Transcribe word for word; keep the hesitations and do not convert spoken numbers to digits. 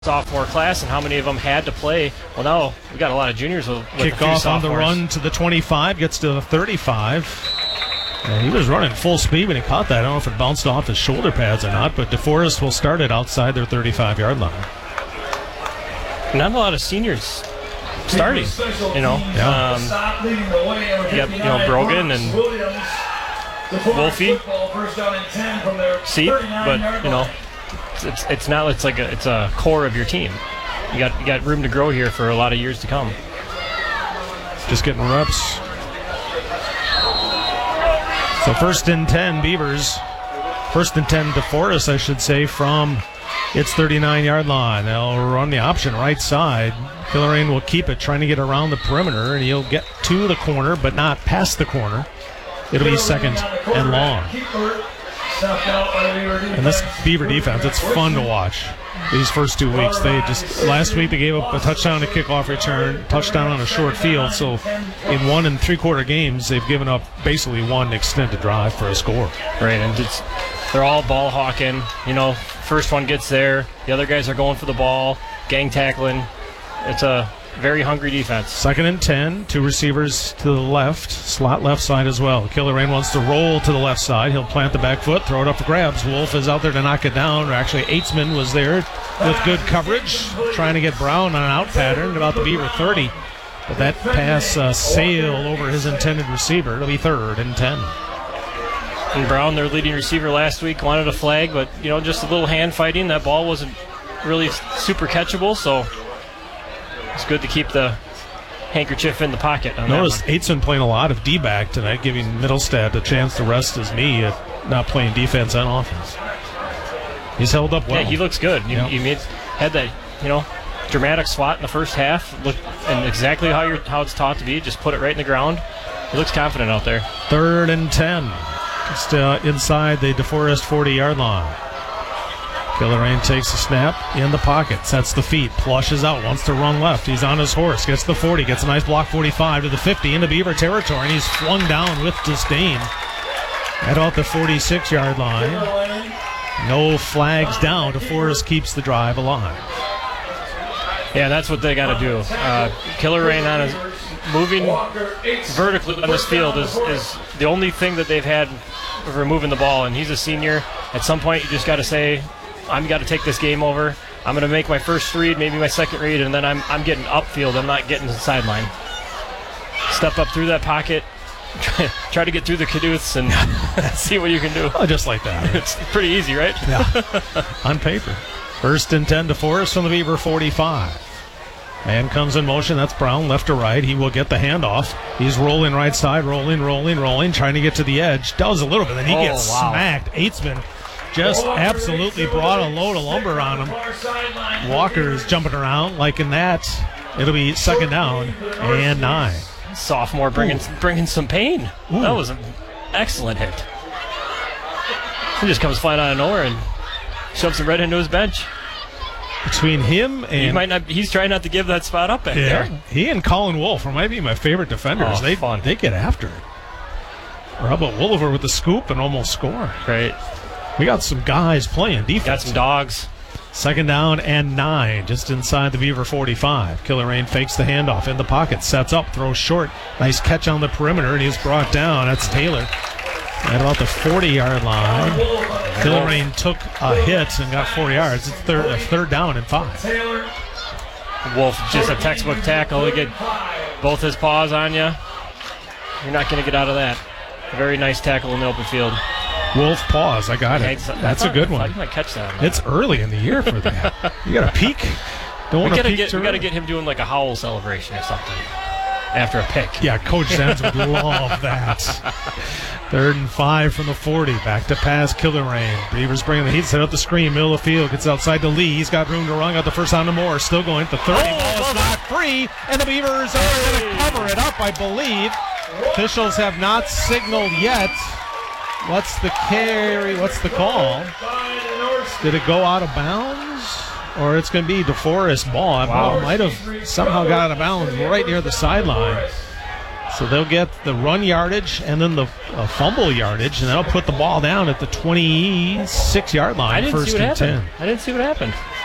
sophomore class, and how many of them had to play. Well, now we got a lot of juniors with, with kick a few off sophomores. On the run to the twenty-five, gets to the thirty-five. And he was running full speed when he caught that. I don't know if it bounced off his shoulder pads or not, but DeForest will start it outside their thirty-five-yard line. Not a lot of seniors starting, you know. Yeah. Um, you got, you know, Brogan and Wolfie, Seep, but, you know, it's, it's it's not it's like a, it's a core of your team. You got you got room to grow here for a lot of years to come. Just getting reps. So first and ten, Beavers. First and ten, DeForest, I should say, from its thirty-nine-yard line. They'll run the option right side. Killorain will keep it, trying to get around the perimeter, and he'll get to the corner, but not past the corner. It'll be second and long. And this Beaver defense, it's fun to watch these first two weeks. They just, last week they gave up a touchdown to kickoff return, touchdown on a short field. So in one and three quarter games, they've given up basically one extended drive for a score. Right, and it's, they're all ball hawking. You know, first one gets there, the other guys are going for the ball, gang tackling. It's a very hungry defense. Second and ten, two receivers to the left, slot left side as well. Killorain wants to roll to the left side. He'll plant the back foot, throw it up for grabs. Wolf is out there to knock it down. Or actually, Eitzman was there with good coverage, trying to get Brown on an out pattern about the Beaver thirty. But that pass uh, sailed over his intended receiver. It'll be third and ten. And Brown, their leading receiver last week, wanted a flag, but, you know, just a little hand fighting. That ball wasn't really super catchable, so it's good to keep the handkerchief in the pocket. On Notice Eitzman playing a lot of D-back tonight, giving Middlestad a chance to rest his knee at not playing defense and offense. He's held up well. Yeah, he looks good. You, Yep. you made, had that, you know, dramatic swat in the first half, look, and exactly how you're how it's taught to be. Just put it right in the ground. He looks confident out there. Third and ten. Just uh, inside the DeForest forty-yard line. Killorain takes a snap in the pocket, sets the feet, plushes out, wants to run left. He's on his horse, gets the forty, gets a nice block forty-five to the fifty into Beaver territory, and he's flung down with disdain at about the forty-six-yard line. No flags down. DeForest keeps the drive alive. Yeah, that's what they got to do. Uh, Killorain on his moving vertically on this field is, is the only thing that they've had removing the ball, and he's a senior. At some point, you just got to say, I've got to take this game over. I'm going to make my first read, maybe my second read, and then I'm I'm getting upfield. I'm not getting to the sideline. Step up through that pocket, try, try to get through the caduceus, and see what you can do. Oh, just like that. It's pretty easy, right? Yeah, on paper. First and ten, DeForest from the Beaver forty-five. Man comes in motion. That's Brown, left to right. He will get the handoff. He's rolling right side, rolling, rolling, rolling, trying to get to the edge. Does a little bit, then he Oh, gets wow. smacked. Eitzman just absolutely brought a load of lumber on him. Walker is jumping around like in that. It'll be second down and nine. Sophomore bringing Ooh. bringing some pain. Ooh. That was an excellent hit. He just comes flying out of nowhere and shoves him right into his bench. Between him and He might not. He's trying not to give that spot up back yeah, there. he and Colin Wolf are maybe my favorite defenders. Oh, they fun. they get after it. Or how about Wolliver with the scoop and almost score? Right. We got some guys playing defense. Got some dogs. Second down and nine, just inside the Beaver forty-five. Killorain fakes the handoff in the pocket, sets up, throws short. Nice catch on the perimeter, and he's brought down. That's Taylor at about the forty-yard line. Killorain took a hit and got four yards. It's third, uh, third down and five. Wolf, just a textbook tackle. He get both his paws on you. You're not going to get out of that. Very nice tackle in the open field. Wolf pause. I got it. Thanks. That's a good I thought one. you might catch that. It's early in the year for that. You got to peek. Don't We want to gotta peek get. too We gotta early. get him doing like a howl celebration or something after a pick. Yeah, Coach Zenz would love that. Third and five from the forty. Back to pass, Killorain. Beavers bringing the heat, set up the screen, middle of the field, gets outside to Lee. He's got room to run, got the first down to Moore. Still going to thirty. Oh, Ball is not free, and the Beavers are going to cover it up, I believe. Officials have not signaled yet. What's the carry? What's the call? Did it go out of bounds? Or it's going to be DeForest ball. That Wow. ball might have somehow got out of bounds right near the sideline. So they'll get the run yardage and then the uh, fumble yardage, and that'll put the ball down at the twenty-six-yard line, I didn't first see what and happened. ten. I didn't see what happened.